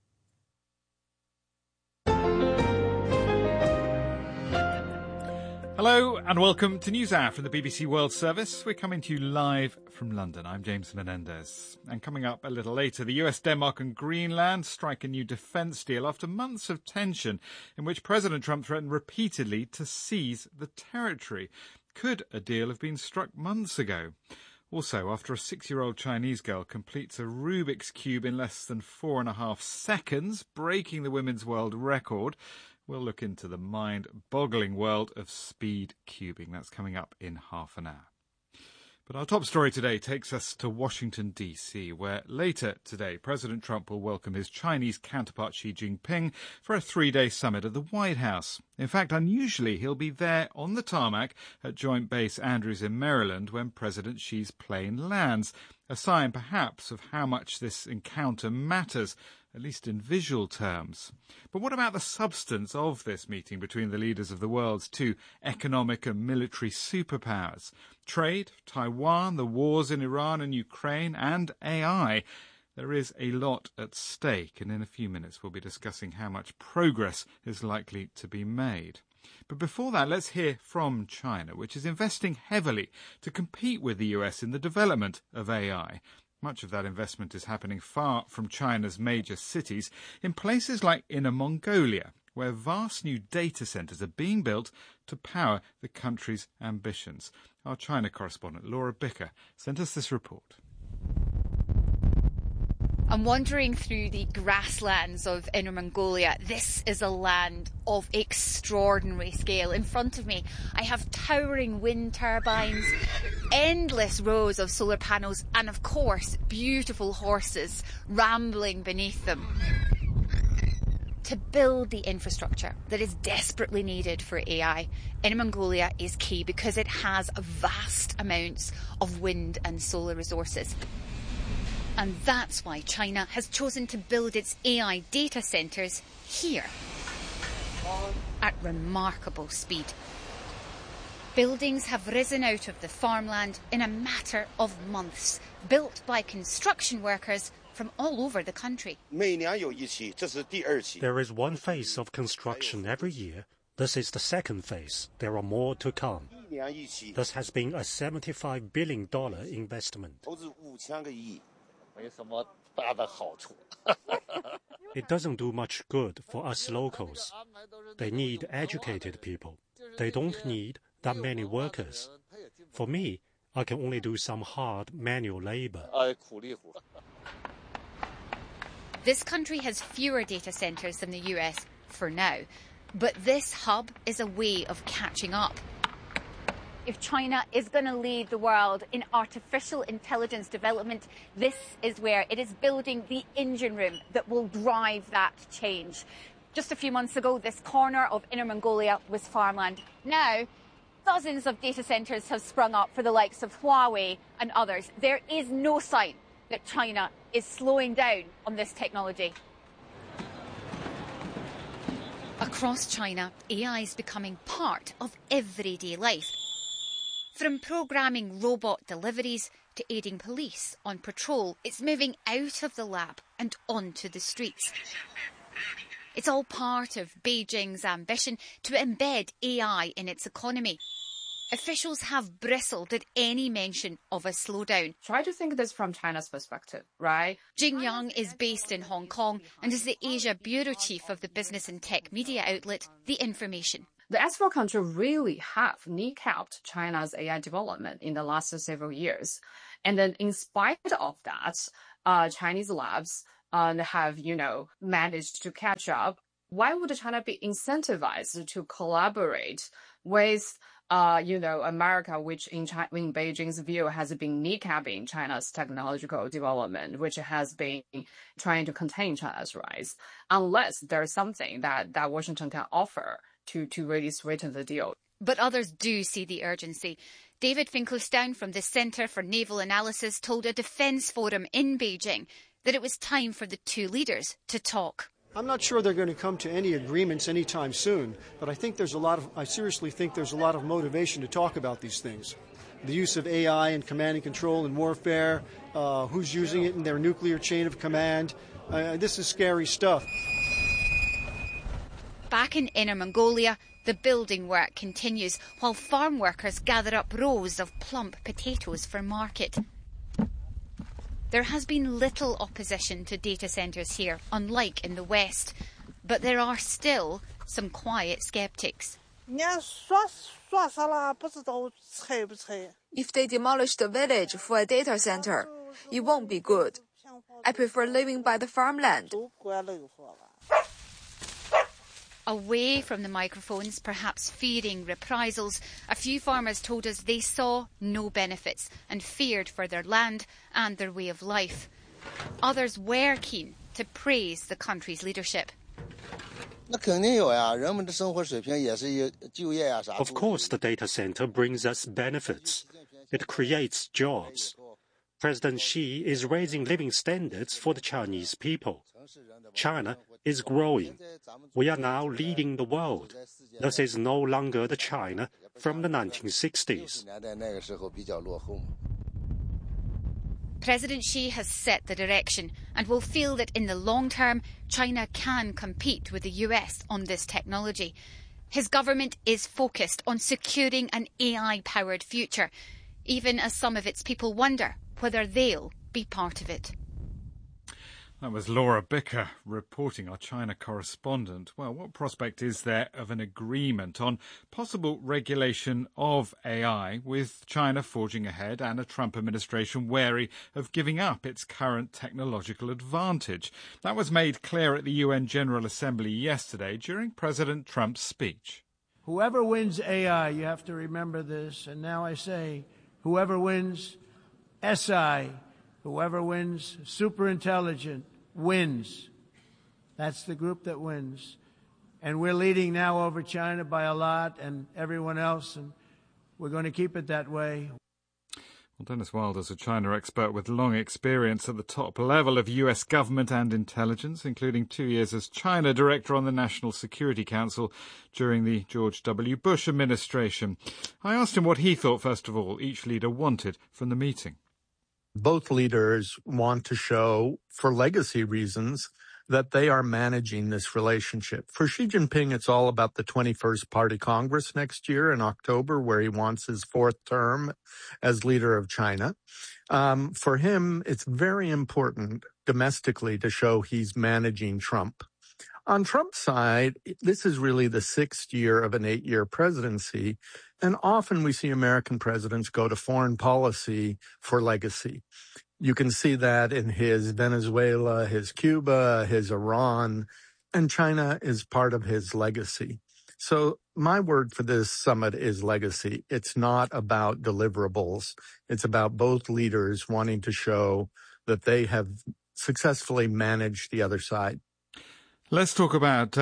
Speaker 25: Hello and welcome to NewsHour from the BBC World Service. We're coming to you live from London. I'm James Menendez. And coming up a little later, the US, Denmark and Greenland strike a new defence deal after months of tension in which President Trump threatened repeatedly to seize the territory. Could a deal have been struck months ago? Also, after a 6-year-old Chinese girl completes a Rubik's Cube in less than 4.5 seconds, breaking the women's world record, we'll look into the mind-boggling world of speed cubing. That's coming up in half an hour. But our top story today takes us to Washington, D.C., where later today President Trump will welcome his Chinese counterpart Xi Jinping for a 3-day summit at the White House. In fact, unusually, he'll be there on the tarmac at Joint Base Andrews in Maryland when President Xi's plane lands, a sign perhaps of how much this encounter matters, at least in visual terms. But what about the substance of this meeting between the leaders of the world's 2 economic and military superpowers? Trade, Taiwan, the wars in Iran and Ukraine, and AI. There is a lot at stake, and in a few minutes we'll be discussing how much progress is likely to be made. But before that, let's hear from China, which is investing heavily to compete with the US in the development of AI. Much of that investment is happening far from China's major cities, in places like Inner Mongolia, where vast new data centres are being built to power the country's ambitions. Our China correspondent, Laura Bicker, sent us this report.
Speaker 9: I'm wandering through the grasslands of Inner Mongolia. This is a land of extraordinary scale. In front of me, I have towering wind turbines, endless rows of solar panels, and of course, beautiful horses rambling beneath them. To build the infrastructure that is desperately needed for AI, Inner Mongolia is key because it has vast amounts of wind and solar resources. And that's why China has chosen to build its AI data centres here, at remarkable speed. Buildings have risen out of the farmland in a matter of months, built by construction workers from all over the country.
Speaker 13: There is one phase of construction every year. This is the second phase. There are more to come. This has been a $75 billion investment. It doesn't do much good for us locals. They need educated people. They don't need that many workers. For me, I can only do some hard manual labor.
Speaker 9: This country has fewer data centres than the US for now, but this hub is a way of catching up. If China is going to lead the world in artificial intelligence development, this is where it is building the engine room that will drive that change. Just a few months ago, this corner of Inner Mongolia was farmland. Now,
Speaker 20: dozens of data centres have sprung up for the likes of Huawei and others. There is no sign that China is slowing down on this technology.
Speaker 9: Across China, AI is becoming part of everyday life. From programming robot deliveries to aiding police on patrol, it's moving out of the lab and onto the streets. It's all part of Beijing's ambition to embed AI in its economy. Officials have bristled at any mention of a slowdown.
Speaker 21: Try to think this from China's perspective, right?
Speaker 9: Jing Yang is based in Hong Kong and is the Asia bureau chief of the business and tech media outlet The Information.
Speaker 21: The S4 country really have kneecapped China's AI development in the last several years. And then in spite of that, Chinese labs have, managed to catch up. Why would China be incentivized to collaborate with America, which in Beijing's view has been kneecapping China's technological development, which has been trying to contain China's rise, unless there's something that Washington can offer to really sweeten the deal.
Speaker 9: But others do see the urgency. David Finkelstein from the Centre for Naval Analysis told a defence forum in Beijing that it was time for the two leaders to talk.
Speaker 22: I'm not sure they're going to come to any agreements anytime soon, but I seriously think there's a lot of motivation to talk about these things. The use of AI in command and control and warfare, who's using it in their nuclear chain of command. This is scary stuff.
Speaker 9: Back in Inner Mongolia, the building work continues while farm workers gather up rows of plump potatoes for market. There has been little opposition to data centres here, unlike in the West, but there are still some quiet sceptics.
Speaker 23: If they demolish the village for a data centre, it won't be good. I prefer living by the farmland.
Speaker 9: Away from the microphones, perhaps fearing reprisals, a few farmers told us they saw no benefits and feared for their land and their way of life. Others were keen to praise the country's leadership.
Speaker 13: Of course, the data center brings us benefits. It creates jobs. President Xi is raising living standards for the Chinese people. China is growing. We are now leading the world. This is no longer the China from the 1960s.
Speaker 9: President Xi has set the direction and will feel that in the long term, China can compete with the US on this technology. His government is focused on securing an AI-powered future, even as some of its people wonder whether they'll be part of it.
Speaker 25: That was Laura Bicker reporting, our China correspondent. Well, what prospect is there of an agreement on possible regulation of AI, with China forging ahead and a Trump administration wary of giving up its current technological advantage? That was made clear at the UN General Assembly yesterday during President Trump's speech.
Speaker 24: Whoever wins AI, you have to remember this, and now I say, whoever wins SI, whoever wins superintelligent wins. That's the group that wins. And we're leading now over China by a lot and everyone else, and we're going to keep it that way.
Speaker 25: Well, Dennis Wilder is a China expert with long experience at the top level of US government and intelligence, including 2 years as China Director on the National Security Council during the George W. Bush administration. I asked him what he thought, first of all, each leader wanted from the meeting.
Speaker 14: Both leaders want to show, for legacy reasons, that they are managing this relationship. For Xi Jinping, it's all about the 21st Party Congress next year in October, where he wants his fourth term as leader of China. For him, it's very important domestically to show he's managing Trump. On Trump's side, this is really the sixth year of an 8-year presidency, and often we see American presidents go to foreign policy for legacy. You can see that in his Venezuela, his Cuba, his Iran, and China is part of his legacy. So my word for this summit is legacy. It's not about deliverables. It's about both leaders wanting to show that they have successfully managed the other side.
Speaker 25: Let's talk about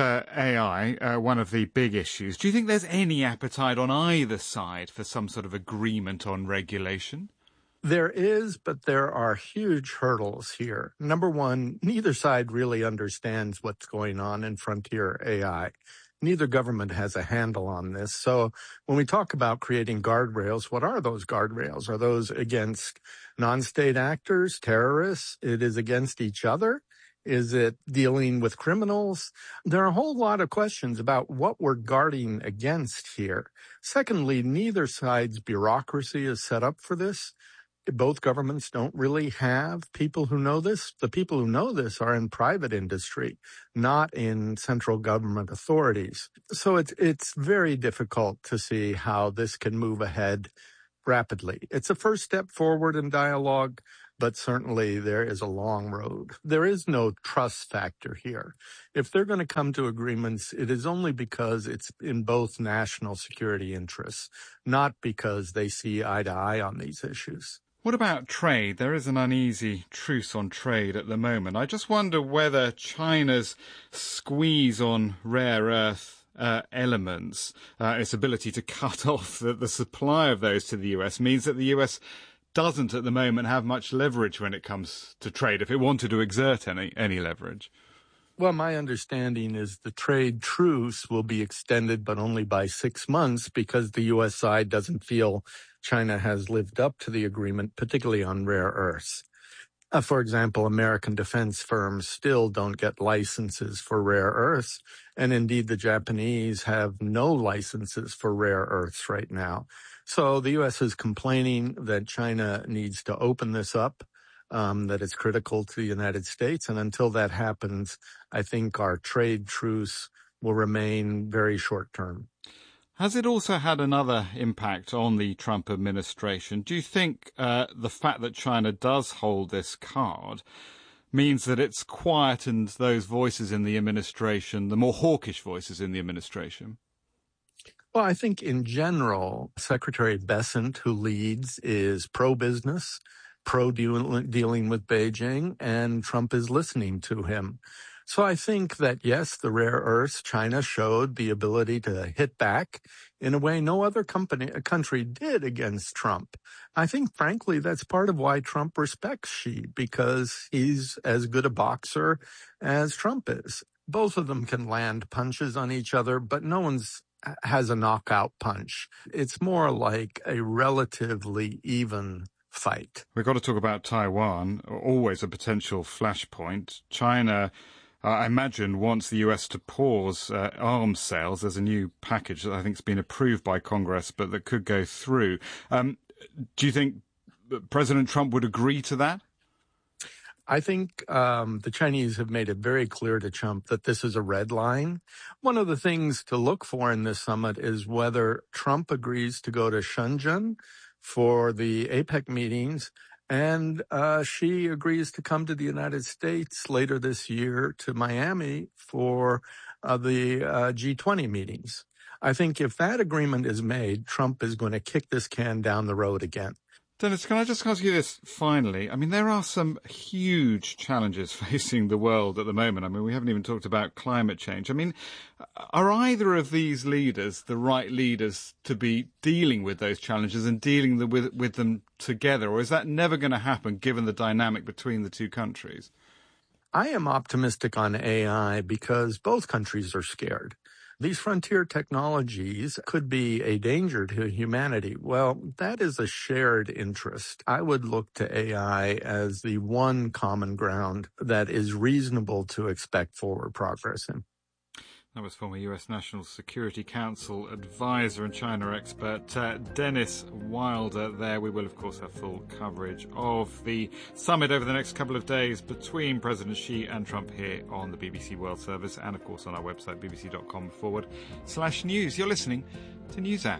Speaker 25: AI, one of the big issues. Do you think there's any appetite on either side for some sort of agreement on regulation?
Speaker 14: There is, but there are huge hurdles here. Number one, neither side really understands what's going on in frontier AI. Neither government has a handle on this. So when we talk about creating guardrails, what are those guardrails? Are those against non-state actors, terrorists? It is against each other? Is it dealing with criminals? There are a whole lot of questions about what we're guarding against here. Secondly, neither side's bureaucracy is set up for this. Both governments don't really have people who know this. The people who know this are in private industry, not in central government authorities. So it's very difficult to see how this can move ahead rapidly. It's a first step forward in dialogue, but certainly there is a long road. There is no trust factor here. If they're going to come to agreements, it is only because it's in both national security interests, not because they see eye to eye on these issues.
Speaker 25: What about trade? There is an uneasy truce on trade at the moment. I just wonder whether China's squeeze on rare earth elements, its ability to cut off the supply of those to the US, means that the US doesn't at the moment have much leverage when it comes to trade, if it wanted to exert any leverage.
Speaker 14: Well, my understanding is the trade truce will be extended, but only by 6 months, because the U.S. side doesn't feel China has lived up to the agreement, particularly on rare earths. For example, American defense firms still don't get licenses for rare earths, and indeed the Japanese have no licenses for rare earths right now. So the U.S. is complaining that China needs to open this up, that it's critical to the United States. And until that happens, I think our trade truce will remain very short term.
Speaker 25: Has it also had another impact on the Trump administration? Do you think the fact that China does hold this card means that it's quietened those voices in the administration, the more hawkish voices in the administration?
Speaker 14: Well, I think in general, Secretary Bessent, who leads, is pro-business, pro-dealing with Beijing, and Trump is listening to him. So I think that, yes, the rare earths, China showed the ability to hit back in a way no other country did against Trump. I think, frankly, that's part of why Trump respects Xi, because he's as good a boxer as Trump is. Both of them can land punches on each other, but no one's has a knockout punch. It's more like a relatively even fight.
Speaker 25: We've got to talk about Taiwan, always a potential flashpoint. China, I imagine, wants the US to pause arms sales. There's a new package that I think has been approved by Congress, but that could go through. Do you think President Trump would agree to that?
Speaker 14: I think the Chinese have made it very clear to Trump that this is a red line. One of the things to look for in this summit is whether Trump agrees to go to Shenzhen for the APEC meetings, and Xi agrees to come to the United States later this year to Miami for the G20 meetings. I think if that agreement is made, Trump is going to kick this can down the road again.
Speaker 25: Dennis, can I just ask you this finally? I mean, there are some huge challenges facing the world at the moment. I mean, we haven't even talked about climate change. I mean, are either of these leaders the right leaders to be dealing with those challenges and dealing with them together? Or is that never going to happen given the dynamic between the two countries?
Speaker 14: I am optimistic on AI because both countries are scared. These frontier technologies could be a danger to humanity. Well, that is a shared interest. I would look to AI as the one common ground that is reasonable to expect forward progress in.
Speaker 25: That was former US National Security Council advisor and China expert Dennis Wilder there. We will, of course, have full coverage of the summit over the next couple of days between President Xi and Trump here on the BBC World Service and, of course, on our website, bbc.com/news. You're listening to NewsHour.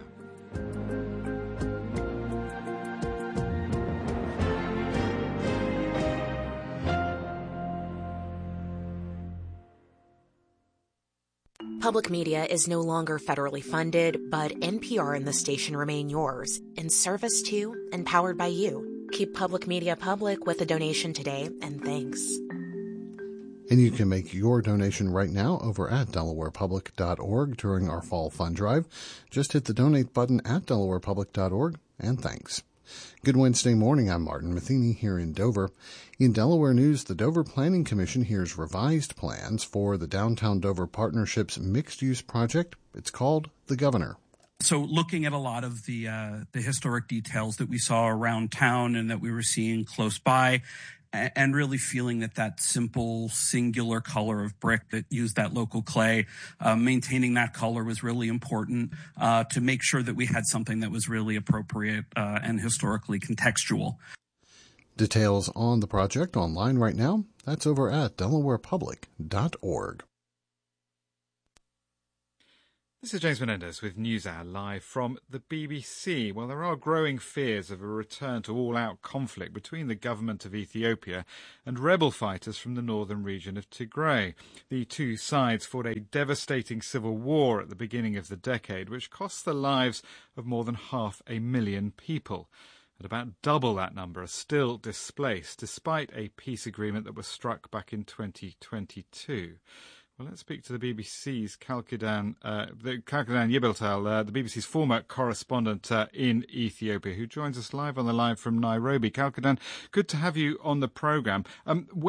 Speaker 2: Public media is no longer federally funded, but NPR and the station remain yours, in service to and powered by you. Keep public media public with a donation today, and thanks.
Speaker 1: And you can make your donation right now over at DelawarePublic.org during our fall fund drive. Just hit the donate button at DelawarePublic.org, and thanks. Good Wednesday morning. I'm Martin Matheny here in Dover. In Delaware news, the Dover Planning Commission hears revised plans for the Downtown Dover Partnership's mixed-use project. It's called The Governor.
Speaker 5: So looking at a lot of the historic details that we saw around town and that we were seeing close by, and really feeling that simple, singular color of brick that used that local clay, maintaining that color was really important to make sure that we had something that was really appropriate and historically contextual.
Speaker 1: Details on the project online right now. That's over at DelawarePublic.org.
Speaker 25: This is James Menendez with NewsHour live from the BBC. Well, there are growing fears of a return to all-out conflict between the government of Ethiopia and rebel fighters from the northern region of Tigray. The two sides fought a devastating civil war at the beginning of the decade, which cost the lives of more than 500,000 people. And about double that number are still displaced, despite a peace agreement that was struck back in 2022. Well, let's speak to the BBC's Kalkudan Yibeltal, the BBC's former correspondent in Ethiopia, who joins us live on the line from Nairobi. Kalkudan, good to have you on the programme.